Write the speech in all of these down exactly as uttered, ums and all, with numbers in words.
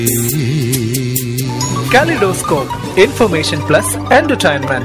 Kaleidoscope, information plus entertainment.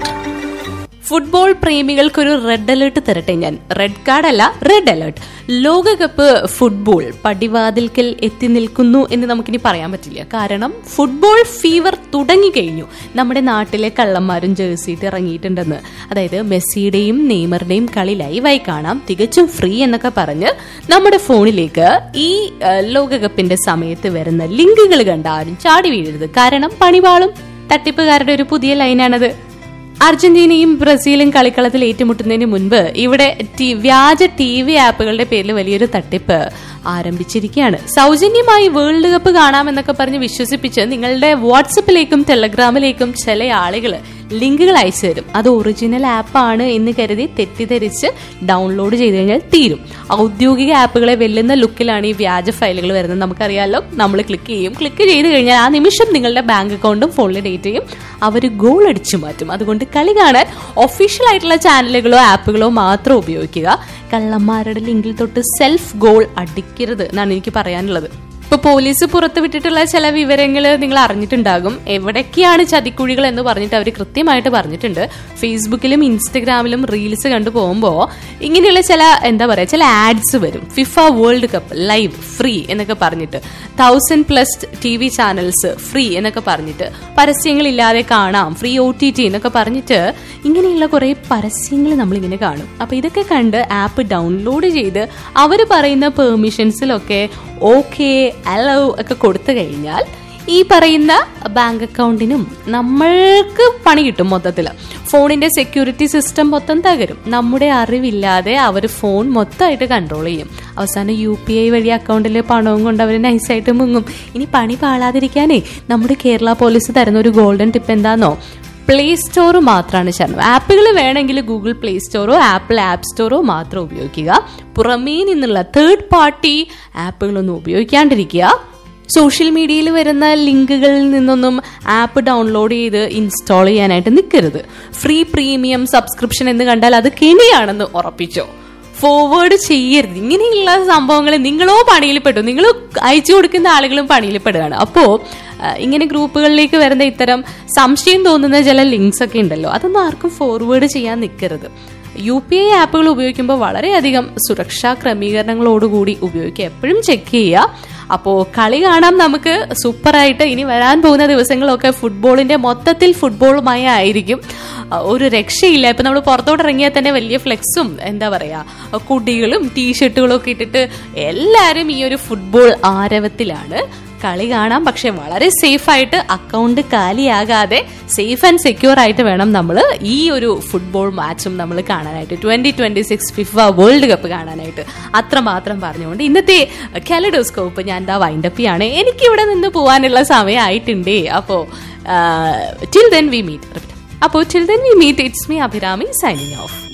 Football പ്രേമികൾക്കൊരു red alert തരട്ടെ ഞാൻ. Red card അല്ല, റെഡ് അലേർട്ട്. ലോകകപ്പ് ഫുട്ബോൾ പടിവാതിൽക്കൽ എത്തി നിൽക്കുന്നു എന്ന് നമുക്കിനി പറയാൻ പറ്റില്ല. കാരണം ഫുട്ബോൾ ഫീവർ തുടങ്ങിക്കഴിഞ്ഞു. നമ്മുടെ നാട്ടിലെ കള്ളന്മാരും ജേഴ്സിയിട്ട് ഇറങ്ങിയിട്ടുണ്ടെന്ന്. അതായത് മെസ്സിയുടെയും നെയ്മറുടെയും കളി ലൈവായി കാണാം, തികച്ചും ഫ്രീ എന്നൊക്കെ പറഞ്ഞ് നമ്മുടെ ഫോണിലേക്ക് ഈ ലോകകപ്പിന്റെ സമയത്ത് വരുന്ന ലിങ്കുകൾ കണ്ട് ആരും ചാടി വീഴരുത്. കാരണം പണിവാളും തട്ടിപ്പുകാരുടെ ഒരു പുതിയ ലൈനാണത്. അർജന്റീനയും ബ്രസീലും കളിക്കളത്തിൽ ഏറ്റുമുട്ടുന്നതിന് മുൻപ് ഇവിടെ വ്യാജ ടി വി ആപ്പുകളുടെ പേരിൽ വലിയൊരു തട്ടിപ്പ് ആരംഭിച്ചിരിക്കുകയാണ്. സൗജന്യമായി വേൾഡ് കപ്പ് കാണാമെന്നൊക്കെ പറഞ്ഞ് വിശ്വസിപ്പിച്ച് നിങ്ങളുടെ വാട്സപ്പിലേക്കും ടെലഗ്രാമിലേക്കും ചില ആളുകൾ ലിങ്കുകൾ അയച്ചു തരും. അത് ഒറിജിനൽ ആപ്പാണ് എന്ന് കരുതി തെറ്റിദ്ധരിച്ച് ഡൗൺലോഡ് ചെയ്ത് കഴിഞ്ഞാൽ തീരും. ഔദ്യോഗിക ആപ്പുകളെ വെല്ലുന്ന ലുക്കിലാണ് ഈ വ്യാജ ഫയലുകൾ വരുന്നത്. നമുക്കറിയാലോ, നമ്മൾ ക്ലിക്ക് ചെയ്യും. ക്ലിക്ക് ചെയ്ത് കഴിഞ്ഞാൽ ആ നിമിഷം നിങ്ങളുടെ ബാങ്ക് അക്കൗണ്ടും ഫോണിലെ ഡേറ്റയും അവർ ഗോൾ അടിച്ചു മാറ്റും. അതുകൊണ്ട് കളി കാണാൻ ഒഫീഷ്യൽ ആയിട്ടുള്ള ചാനലുകളോ ആപ്പുകളോ മാത്രം ഉപയോഗിക്കുക. കള്ളന്മാരുടെ ലിങ്കിൽ തൊട്ട് സെൽഫ് ഗോൾ അടിക്കരുത് എന്നാണ് എനിക്ക് പറയാനുള്ളത്. ഇപ്പൊ പോലീസ് പുറത്തുവിട്ടിട്ടുള്ള ചില വിവരങ്ങൾ നിങ്ങൾ അറിഞ്ഞിട്ടുണ്ടാകും. എവിടേക്കാണ് ചതിക്കുഴികൾ എന്ന് പറഞ്ഞിട്ട് അവർ കൃത്യമായിട്ട് പറഞ്ഞിട്ടുണ്ട്. ഫേസ്ബുക്കിലും ഇൻസ്റ്റഗ്രാമിലും റീൽസ് കണ്ടു പോകുമ്പോ ഇങ്ങനെയുള്ള ചില എന്താ പറയാ ചില ആഡ്സ് വരും. FIFA world cup live free എന്നൊക്കെ പറഞ്ഞിട്ട്, thousand plus T V channels free എന്നൊക്കെ പറഞ്ഞിട്ട്, പരസ്യങ്ങളില്ലാതെ കാണാം, ഫ്രീ ഒ ടി ടി എന്നൊക്കെ പറഞ്ഞിട്ട് ഇങ്ങനെയുള്ള കുറെ പരസ്യങ്ങൾ നമ്മളിങ്ങനെ കാണും. അപ്പൊ ഇതൊക്കെ കണ്ട് ആപ്പ് ഡൗൺലോഡ് ചെയ്ത് അവർ പറയുന്ന പെർമിഷൻസിലൊക്കെ ഓക്കെ അലോ ഒക്കെ കൊടുത്തു കഴിഞ്ഞാൽ ഈ പറയുന്ന ബാങ്ക് അക്കൗണ്ടിനും നമ്മൾക്ക് പണി കിട്ടും. മൊത്തത്തിൽ ഫോണിന്റെ സെക്യൂരിറ്റി സിസ്റ്റം മൊത്തം തകരും. നമ്മുടെ അറിവില്ലാതെ അവർ ഫോൺ മൊത്തമായിട്ട് കൺട്രോൾ ചെയ്യും. അവസാനം യു പി ഐ വഴി അക്കൗണ്ടിലെ പണവും കൊണ്ട് അവർ നൈസായിട്ട് മുങ്ങും. ഇനി പണി പാളാതിരിക്കാനേ നമ്മുടെ കേരള പോലീസ് തരുന്ന ഒരു ഗോൾഡൻ ടിപ്പ് എന്താണെന്നോ, പ്ലേ സ്റ്റോർ മാത്രമാണ് ശരണം. ആപ്പുകൾ വേണമെങ്കിൽ ഗൂഗിൾ പ്ലേ സ്റ്റോറോ ആപ്പിൾ ആപ്പ് സ്റ്റോറോ മാത്രം ഉപയോഗിക്കുക. പുറമേ നിന്നുള്ള തേർഡ് പാർട്ടി ആപ്പുകളൊന്നും ഉപയോഗിക്കാണ്ടിരിക്കുക. സോഷ്യൽ മീഡിയയിൽ വരുന്ന ലിങ്കുകളിൽ നിന്നൊന്നും ആപ്പ് ഡൗൺലോഡ് ചെയ്ത് ഇൻസ്റ്റാൾ ചെയ്യാനായിട്ട് നിൽക്കരുത്. ഫ്രീ പ്രീമിയം സബ്സ്ക്രിപ്ഷൻ എന്ന് കണ്ടാൽ അത് കെണിയാണെന്ന് ഉറപ്പിച്ചോ. ഫോർവേഡ് ചെയ്യരുത്. ഇങ്ങനെയുള്ള സംഭവങ്ങൾ നിങ്ങളോ പണിയിൽപ്പെട്ടു, നിങ്ങൾ അയച്ചു കൊടുക്കുന്ന ആളുകളും പണിയിൽപ്പെടുകയാണ്. അപ്പോ ഇങ്ങനെ ഗ്രൂപ്പുകളിലേക്ക് വരുന്ന ഇത്തരം സംശയം തോന്നുന്ന ചില ലിങ്ക്സ് ഒക്കെ ഉണ്ടല്ലോ, അതൊന്നും ആർക്കും ഫോർവേഡ് ചെയ്യാൻ നിൽക്കരുത്. യു പി ഐ ആപ്പുകൾ ഉപയോഗിക്കുമ്പോൾ വളരെയധികം സുരക്ഷാ ക്രമീകരണങ്ങളോടുകൂടി ഉപയോഗിക്കുക. എപ്പോഴും ചെക്ക് ചെയ്യുക. അപ്പോ കളി കാണാം നമുക്ക് സൂപ്പറായിട്ട്. ഇനി വരാൻ പോകുന്ന ദിവസങ്ങളൊക്കെ ഫുട്ബോളിന്റെ മൊത്തത്തിൽ ഫുട്ബോളുമായി ആയിരിക്കും. ഒരു രക്ഷയില്ല. ഇപ്പൊ നമ്മൾ പുറത്തോട്ട് ഇറങ്ങിയാൽ തന്നെ വലിയ ഫ്ലെക്സും എന്താ പറയാ കുടികളും ടീഷർട്ടുകളും ഒക്കെ ഇട്ടിട്ട് എല്ലാരും ഈ ഒരു ഫുട്ബോൾ ആരവത്തിലാണ്. കളി കാണാം, പക്ഷെ വളരെ സേഫ് ആയിട്ട്, അക്കൗണ്ട് കാലിയാകാതെ സേഫ് ആൻഡ് സെക്യൂർ ആയിട്ട് വേണം നമ്മൾ ഈ ഒരു ഫുട്ബോൾ മാച്ചും നമ്മൾ കാണാനായിട്ട്, twenty twenty six FIFA world cup കാണാനായിട്ട്. അത്രമാത്രം പറഞ്ഞുകൊണ്ട് ഇന്നത്തെ കാലിഡോസ്കോപ്പ് ഞാൻ എന്താ വൈൻഡപ്പ് ചെയ്യാണ്. എനിക്കിവിടെ നിന്ന് പോകാനുള്ള സമയമായിട്ടുണ്ടേ. അപ്പോ ടിൽ ദെൻ വി മീറ്റ്. അപ്പോ till then we meet. It's me Abhirami signing off.